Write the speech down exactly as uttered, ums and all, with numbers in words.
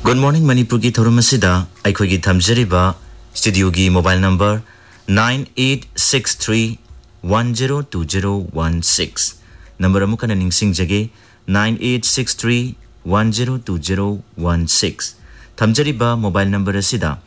Good morning Manipur ki thorum asida aikhoi gi thamjariba studio gi mobile number nine eight six three one zero two zero one six number amukana ningsing jage nine eight six three one zero two zero one six thamjariba mobile number asida